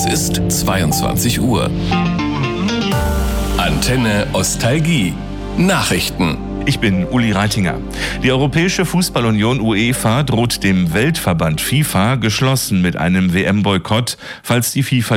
ist 22 Uhr. Antenne Ostalgie. Nachrichten. Ich bin Uli Reitinger. Die Europäische Fußballunion UEFA droht dem Weltverband FIFA geschlossen mit einem WM-Boykott, falls die FIFA